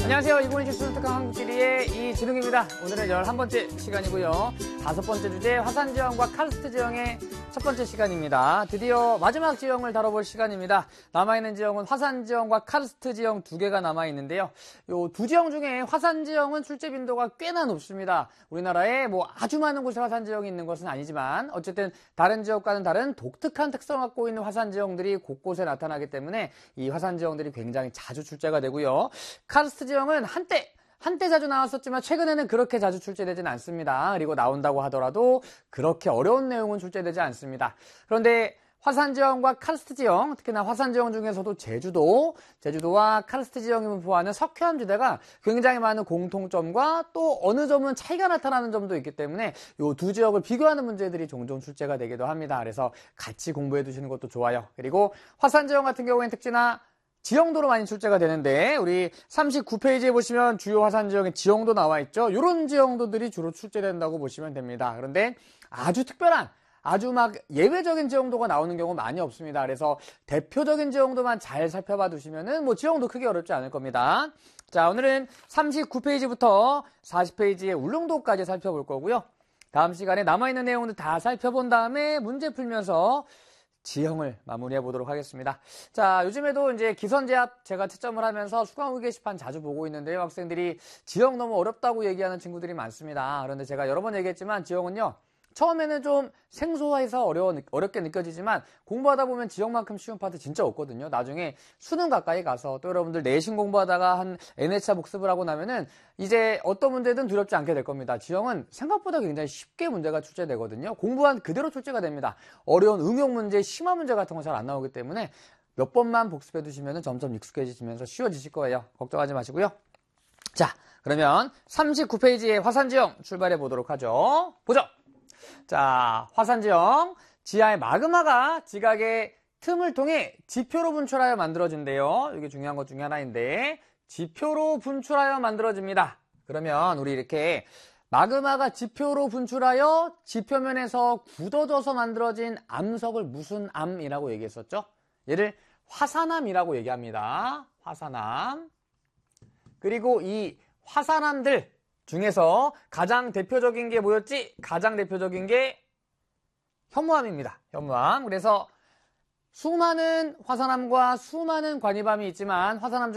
안녕하세요. 2027 선택한 한국지리의 이진웅입니다. 오늘은 11번째 시간이고요. 5번째 주제 화산 지형과 카르스트 지형의 첫 번째 시간입니다. 드디어 마지막 지형을 다뤄볼 시간입니다. 남아있는 지형은 화산 지형과 카르스트 지형 두 개가 남아있는데요. 이 두 지형 중에 화산 지형은 출제 빈도가 꽤나 높습니다. 우리나라에 아주 많은 곳에 화산 지형이 있는 것은 아니지만 어쨌든 다른 지역과는 다른 독특한 특성을 갖고 있는 화산 지형들이 곳곳에 나타나기 때문에 이 화산 지형들이 굉장히 자주 출제가 되고요. 카르스트 지형은 한때 자주 나왔었지만 최근에는 그렇게 자주 출제되지는 않습니다. 그리고 나온다고 하더라도 그렇게 어려운 내용은 출제되지 않습니다. 그런데 화산 지형과 카르스트 지형, 특히나 화산 지형 중에서도 제주도와 카르스트 지형이 분포하는 석회암지대가 굉장히 많은 공통점과 또 어느 점은 차이가 나타나는 점도 있기 때문에 이 두 지역을 비교하는 문제들이 종종 출제가 되기도 합니다. 그래서 같이 공부해 두시는 것도 좋아요. 그리고 화산 지형 같은 경우에는 특히나 지형도로 많이 출제가 되는데 우리 39페이지에 보시면 주요 화산 지형의 지형도 나와 있죠. 이런 지형도들이 주로 출제된다고 보시면 됩니다. 그런데 아주 특별한 아주 예외적인 지형도가 나오는 경우 많이 없습니다. 그래서 대표적인 지형도만 잘 살펴봐 두시면은 지형도 크게 어렵지 않을 겁니다. 자, 오늘은 39페이지부터 40페이지의 울릉도까지 살펴볼 거고요. 다음 시간에 남아있는 내용들 다 살펴본 다음에 문제 풀면서 지형을 마무리해 보도록 하겠습니다. 자, 요즘에도 이제 기선제압 제가 채점을 하면서 수강후 게시판 자주 보고 있는데요. 학생들이 지형 너무 어렵다고 얘기하는 친구들이 많습니다. 그런데 제가 여러 번 얘기했지만 지형은요, 처음에는 좀 생소해서 어렵게 느껴지지만 공부하다 보면 지형만큼 쉬운 파트 진짜 없거든요. 나중에 수능 가까이 가서 또 여러분들 내신 공부하다가 한 N회차 복습을 하고 나면은 이제 어떤 문제든 두렵지 않게 될 겁니다. 지형은 생각보다 굉장히 쉽게 문제가 출제되거든요. 공부한 그대로 출제가 됩니다. 어려운 응용 문제, 심화 문제 같은 건 잘 안 나오기 때문에 몇 번만 복습해 두시면 점점 익숙해지시면서 쉬워지실 거예요. 걱정하지 마시고요. 자, 그러면 39페이지의 화산지형 출발해 보도록 하죠. 보죠. 자, 화산지형, 지하의 마그마가 지각의 틈을 통해 지표로 분출하여 만들어진대요. 이게 중요한 것 중에 하나인데 지표로 분출하여 만들어집니다. 그러면 우리 이렇게 마그마가 지표로 분출하여 지표면에서 굳어져서 만들어진 암석을 무슨 암이라고 얘기했었죠? 얘를 화산암이라고 얘기합니다. 화산암. 그리고 이 화산암들 중에서 가장 대표적인 게 뭐였지? 가장 대표적인 게 현무암입니다. 현무암. 그래서 수많은 화산암과 수많은 관이암이 있지만 화산암